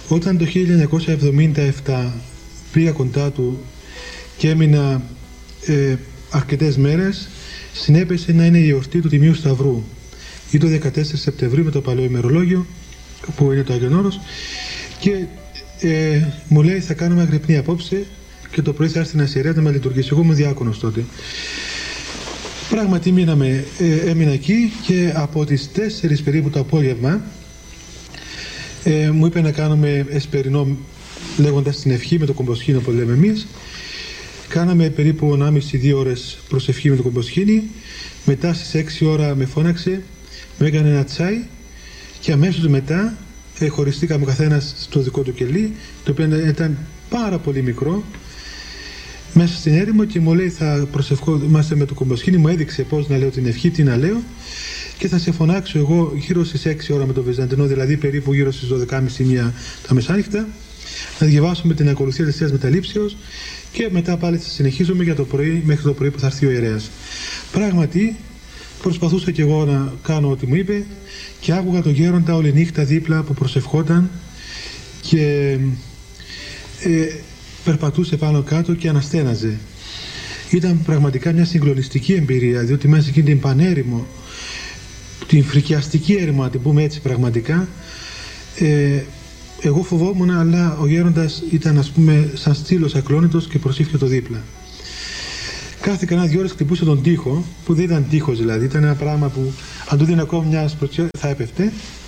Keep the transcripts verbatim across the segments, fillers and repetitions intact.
Όταν το χίλια εννιακόσια εβδομήντα επτά πήγα κοντά του και έμεινα ε, αρκετές μέρες, συνέπεσε να είναι η εορτή του Τιμίου Σταυρού ή το δεκατέσσερα Σεπτεμβρίου με το παλαιό ημερολόγιο που είναι το Άγιον Όρος, και ε, μου λέει θα κάνουμε αγρυπνή απόψε και το πρωί θα έρθει να ιερέα να με λειτουργήσει. Εγώ ήμουν διάκονος τότε. Πράγματι μείναμε, ε, έμεινα εκεί και από τις τέσσερις περίπου το απόγευμα ε, μου είπε να κάνουμε εσπερινό, λέγοντας την ευχή με το κομποσχήνιο που λέμε εμείς. Κάναμε περίπου ενάμιση με δύο ώρες προσευχή με το κομποσχήνι. Μετά στις έξι ώρα με φώναξε, μου έκανε ένα τσάι και αμέσως μετά ε, χωριστήκαμε ο καθένας στο δικό του κελί, το οποίο ήταν πάρα πολύ μικρό, μέσα στην έρημο, και μου λέει θα προσευχόμαστε με το κομποσχήνι. Μου έδειξε πώς να λέω την ευχή, τι να λέω, και θα σε φωνάξω εγώ γύρω στις έξι ώρα με το Βυζαντινό, δηλαδή περίπου γύρω στις δώδεκα και μισή μία τα μεσάνυχτα, να διαβάσουμε την ακολουθία της Θείας Μεταλήψεως και μετά πάλι θα συνεχίσουμε για το πρωί, μέχρι το πρωί που θα έρθει ο ιερέας. Πράγματι προσπαθούσα και εγώ να κάνω ό,τι μου είπε και άκουγα τον γέροντα όλη νύχτα δίπλα που προσευχόταν και ε, περπατούσε πάνω κάτω και αναστέναζε. Ήταν πραγματικά μια συγκλονιστική εμπειρία, διότι μέσα εκείνη την πανέρημο, την φρικιαστική έρημο, να την πούμε έτσι πραγματικά, ε, εγώ φοβόμουν, αλλά ο γέροντας ήταν, ας πούμε, σαν στήλος ακλόνητος και προσήφιε το δίπλα. Κάθε κανένα δύο ώρες χτυπούσε τον τοίχο, που δεν ήταν τοίχος δηλαδή, ήταν ένα πράγμα που αν του δίνει ακόμα μια σπροτσιά θα έπεφτε.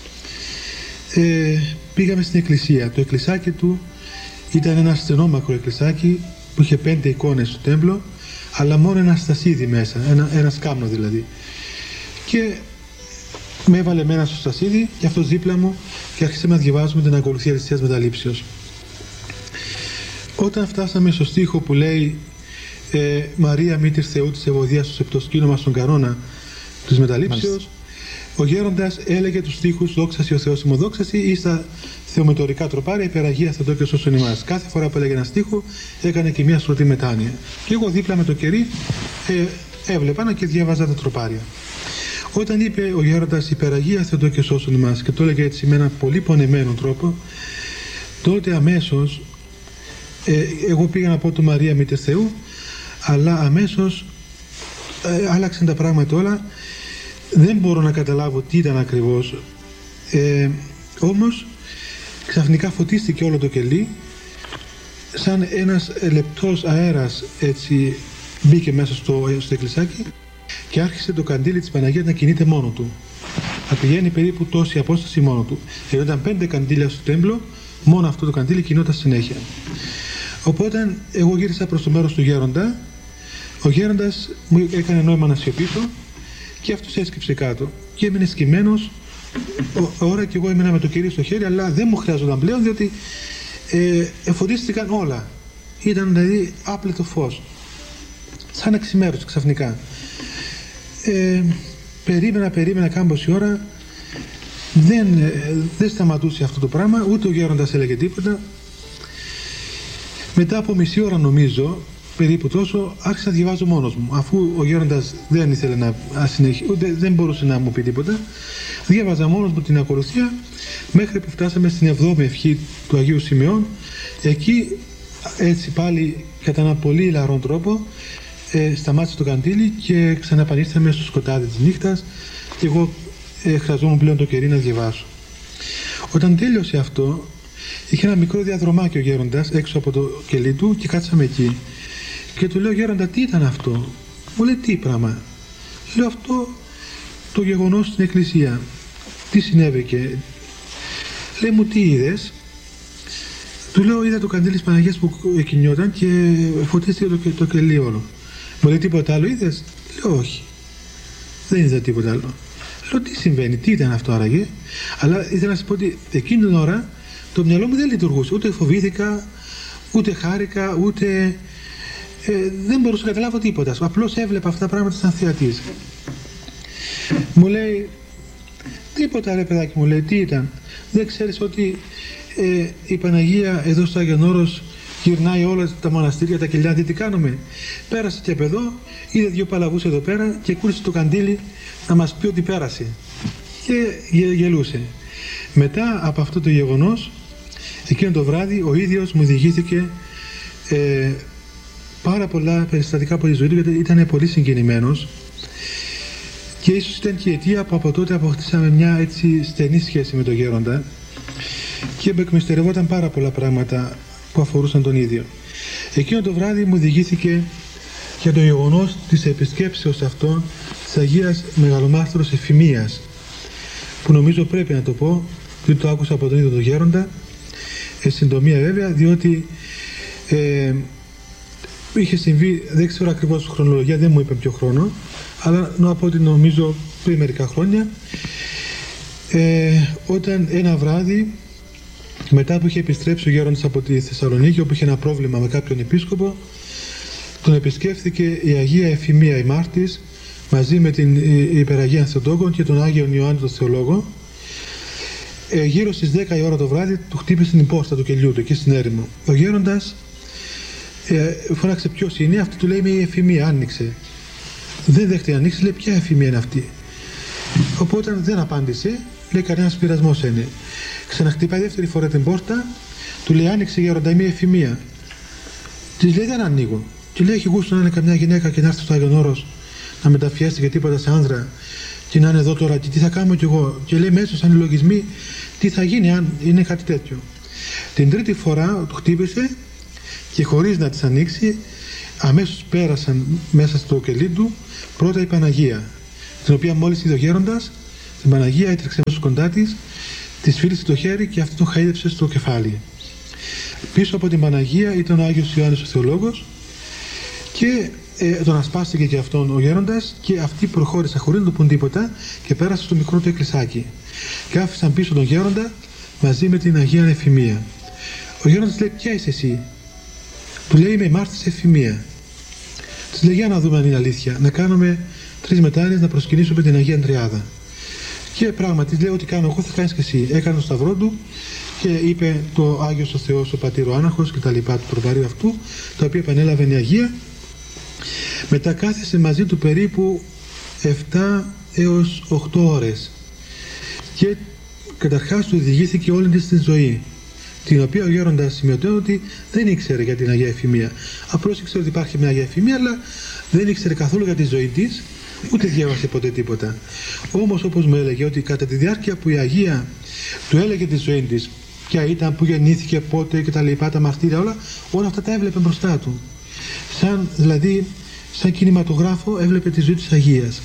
Ε, πήγαμε στην εκκλησία. Το εκκλησάκι του ήταν ένα στενόμακρο εκκλησάκι που είχε πέντε εικόνες στο τέμπλο, αλλά μόνο ένα στασίδι μέσα, ένα, ένα σκάμνο δηλαδή. Και με έβαλε μένα στο στασίδι και αυτός δίπλα μου και άρχισε να διαβάζουμε την ακολουθία της Θείας Μεταλήψεως. Όταν φτάσαμε στο στίχο που λέει ε, Μαρία μήτηρ Θεού της ευωδίας στο σεπτοσκήνωμα στον κανόνα της Μεταλήψεως, ο γέροντας έλεγε τους στίχους «Δόξαση ο Θεός ημωδόξαση» ή στα θεομετωρικά τροπάρια «Υπεραγία Θεοτό και σώσον ημάς». Κάθε φορά που έλεγε ένα στίχο έκανε και μια στρωτή μετάνοια. Και εγώ δίπλα με το κερί ε, έβλεπα και διάβαζα τα τροπάρια. Όταν είπε ο γέροντας «Υπεραγία Θεοτό και σώσον ημάς» και το έλεγε έτσι με ένα πολύ πονεμένο τρόπο, τότε αμέσως ε, εγώ πήγα να πω του Μαρία μήτηρ Θεού, αλλά αμέσως ε, άλλαξαν τα πράγματα όλα. Δεν μπορώ να καταλάβω τι ήταν ακριβώς, ε, όμως ξαφνικά φωτίστηκε όλο το κελί, σαν ένας λεπτός αέρας έτσι μπήκε μέσα στο, στο εκκλησάκι και άρχισε το καντήλι της Παναγίας να κινείται μόνο του, να πηγαίνει περίπου τόση απόσταση μόνο του. Και ήταν πέντε καντήλια στο τέμπλο, μόνο αυτό το καντήλι κινόταν συνέχεια. Οπότε εγώ γύρισα προς το μέρος του γέροντα, ο γέροντας μου έκανε νόημα να σιωπήσω και αυτός έσκυψε κάτω και έμεινε σκυμμένος ώρα και εγώ έμεινα με το κερί στο χέρι, αλλά δεν μου χρειάζονταν πλέον, διότι ε, εφωτίστηκαν όλα. Ήταν δηλαδή άπλετο φως, σαν να ξημέρωσε ξαφνικά. Ε, περίμενα, περίμενα κάμποση ώρα, δεν, ε, δεν σταματούσε αυτό το πράγμα, ούτε ο γέροντας έλεγε τίποτα. Μετά από μισή ώρα νομίζω, περίπου τόσο, άρχισα να διαβάζω μόνος μου, αφού ο γέροντας δεν ήθελε να συνεχίσει, ούτε δεν μπορούσε να μου πει τίποτα. Διάβαζα μόνος μου την ακολουθία μέχρι που φτάσαμε στην εβδόμη ευχή του Αγίου Σημεών. Εκεί έτσι πάλι κατά ένα πολύ λαρόν τρόπο ε, σταμάτησε το καντήλι και ξαναπανήρθαμε στο σκοτάδι της νύχτας και εγώ ε, χρειαζόμουν πλέον το κερί να διαβάσω. Όταν τέλειωσε αυτό, είχε ένα μικρό διαδρομάκι ο γέροντας έξω από το κελί του και κάτσαμε εκεί. Και του λέω, γέροντα, τι ήταν αυτό? Μου λέει, τι πράγμα? Λέω, αυτό το γεγονός στην εκκλησία. Τι συνέβηκε? Λέει μου, τι είδες? Του λέω, είδα το καντήλι της Παναγίας που κινιόταν και φωτίστηκε το, το κελί όλο. Μου λέει, τίποτα άλλο είδες? Λέω, όχι, δεν είδα τίποτα άλλο. Λέω, τι συμβαίνει, τι ήταν αυτό άραγε? Αλλά ήθελα να σας πω ότι εκείνη την ώρα το μυαλό μου δεν λειτουργούσε. Ούτε φοβήθηκα, ούτε χάρηκα, ούτε... Ε, δεν μπορούσα να καταλάβω τίποτα. Απλώς έβλεπα αυτά τα πράγματα σαν θεατής. Μου λέει, τίποτα ρε παιδάκι, μου λέει, τι ήταν? Δεν ξέρεις ότι ε, η Παναγία εδώ στο Άγιον Όρος γυρνάει όλα τα μοναστήρια, τα κελιά, δει τι κάνουμε? Πέρασε και από εδώ, είδε δύο παλαβούς εδώ πέρα και κούρησε το καντήλι να μας πει ότι πέρασε. Και γε, γελούσε. Μετά από αυτό το γεγονός Εκείνο το βράδυ ο ίδιος μου διηγήθηκε ε, πάρα πολλά περιστατικά από τη ζωή του, γιατί ήταν πολύ συγκινημένος, και ίσως ήταν και η αιτία που από τότε αποκτήσαμε μια έτσι στενή σχέση με τον γέροντα και εκμυστερευόταν πάρα πολλά πράγματα που αφορούσαν τον ίδιο. Εκείνο το βράδυ μου διηγήθηκε για το γεγονός της επισκέψεως αυτών της Αγίας Μεγαλομάρτυρος Εφημίας, που νομίζω πρέπει να το πω, διότι το άκουσα από τον ίδιο τον γέροντα, ε, συντομία βέβαια, διότι ε, είχε συμβεί, δεν ξέρω ακριβώς χρονολογία, δεν μου είπε ποιο χρόνο, αλλά να πω ότι νομίζω πριν μερικά χρόνια, ε, όταν ένα βράδυ, μετά που είχε επιστρέψει ο γέροντας από τη Θεσσαλονίκη, όπου είχε ένα πρόβλημα με κάποιον επίσκοπο, τον επισκέφθηκε η Αγία Εφημία η Μάρτης, μαζί με την Υπεραγία Ανθιοτόκον και τον Άγιον Ιωάννη τον Θεολόγο. Ε, γύρω στις δέκα η ώρα το βράδυ του χτύπησε την πόρτα του κελιού του εκεί στην έρημο. Ο γέροντας ε, φώναξε ποιος είναι, αυτή του λέει είμαι η Εφημία, άνοιξε. Δεν δέχεται να ανοίξει, λέει ποια Εφημία είναι αυτή. Οπότε δεν απάντησε, λέει κανένας πειρασμός είναι. Ξαναχτυπάει δεύτερη φορά την πόρτα, του λέει άνοιξε γέροντα, είμαι η Εφημία. Της λέει δεν ανοίγω. Του λέει έχει γούστο να είναι καμιά γυναίκα και να έρθει στο Άγιον Όρος να μεταφιάσει και τίποτα σε άνδρα και να είναι εδώ τώρα και τι θα κάνω κι εγώ. Και λέει μέσα σαν λογισμοί τι θα γίνει αν είναι κάτι τέτοιο. Την τρίτη φορά του χτύπησε και χωρίς να της ανοίξει αμέσως πέρασαν μέσα στο κελί του πρώτα η Παναγία, την οποία μόλις είδε ο γέροντας, την Παναγία έτρεξε μέσα κοντά της, της φίλησε το χέρι και αυτή τον χαΐδεψε στο κεφάλι. Πίσω από την Παναγία ήταν ο Άγιος Ιωάννης ο Θεολόγος και ε, τον ασπάστηκε και αυτόν ο γέροντας, και αυτοί προχώρησαν χωρίς να του πούν τίποτα και πέρασαν στο μικρό του εκκλησάκι και άφησαν πίσω τον γέροντα μαζί με την Αγία Εφημία. Ο γέροντας λέει ποια είσαι εσύ? Του λέει είμαι η Μάρτης Εφημία. Της λέει για να δούμε αν είναι αλήθεια, να κάνουμε τρεις μετάνοιες να προσκυνήσουμε την Αγία Τριάδα. Και πράγματι λέει ό,τι κάνω εγώ θα κάνεις και εσύ. Έκανε το σταυρό του και είπε το Άγιος ο Θεός ο Πατήρ ο Άναχος και τα λοιπά του προβαρίου αυτού, τα οποία επανέλαβε η Αγία. Μετά κάθισε μαζί του περίπου επτά έως οκτώ ώρες και καταρχάς του διηγήθηκε όλη της τη ζωή, την οποία ο γέροντας σημειωτέω ότι δεν ήξερε για την Αγία Εφημία. Απλώς ήξερε ότι υπάρχει μια Αγία Εφημία, αλλά δεν ήξερε καθόλου για τη ζωή της, ούτε διάβασε ποτέ τίποτα. Όμως όπως μου έλεγε ότι κατά τη διάρκεια που η Αγία του έλεγε τη ζωή της, ποια ήταν, που γεννήθηκε, πότε και τα λοιπά, τα μαρτύρια, όλα, όλα αυτά τα έβλεπε μπροστά του. Σαν, δηλαδή, σαν κινηματογράφο έβλεπε τη ζωή της Αγίας.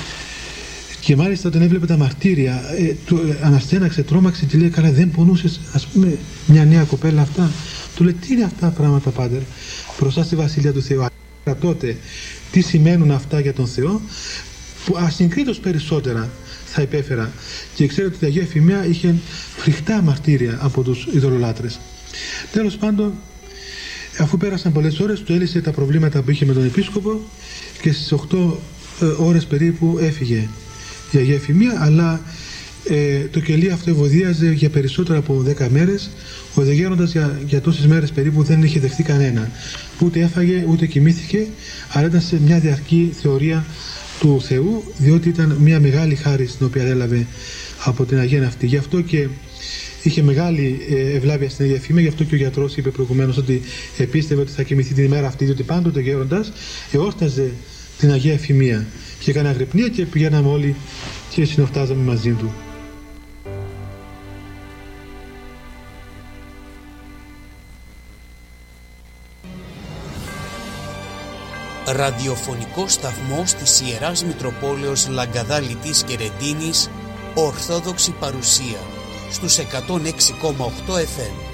Και μάλιστα όταν έβλεπε τα μαρτύρια, ε, του, ε, αναστέναξε, τρόμαξε και λέει καλά δεν πονούσες, ας πούμε, μια νέα κοπέλα αυτά? Του λέει τι είναι αυτά τα πράγματα πάτερ μπροστά στη Βασιλεία του Θεού? Αλλά τότε τι σημαίνουν αυτά για τον Θεό, που ασυγκρίτως περισσότερα θα υπέφερα. Και ξέρετε ότι η Αγία Εφημία είχε φρικτά μαρτύρια από τους ειδωλολάτρες. Τέλος πάντων, αφού πέρασαν πολλές ώρες, του έλυσε τα προβλήματα που είχε με τον επίσκοπο και στις οκτώ ε, ώρες περίπου έφυγε η Αγία Εφημία, αλλά ε, το κελί αυτό ευωδίαζε για περισσότερα από δέκα μέρες. Ο δε γέροντας για, για τόσες μέρες περίπου δεν είχε δεχθεί κανένα. Ούτε έφαγε, ούτε κοιμήθηκε, αλλά ήταν σε μια διαρκή θεωρία του Θεού, διότι ήταν μια μεγάλη χάρη την οποία έλαβε από την Αγία αυτή. Γι' αυτό και είχε μεγάλη ευλάβεια στην Αγία Εφημία, γι' αυτό και ο γιατρός είπε προηγουμένως ότι επίστευε ότι θα κοιμηθεί την ημέρα αυτή, διότι πάντοτε ο γέροντας εόρταζε την Αγία Εφημία και έκανε αγρυπνία και πηγαίναμε όλοι και συνορτάζαμε μαζί του. Ραδιοφωνικό σταθμός της Ιεράς Μητροπόλεως Λαγκαδά-Λιτής και Ρεντίνης, Ορθόδοξη παρουσία στους εκατόν έξι κόμμα οκτώ εφ εμ.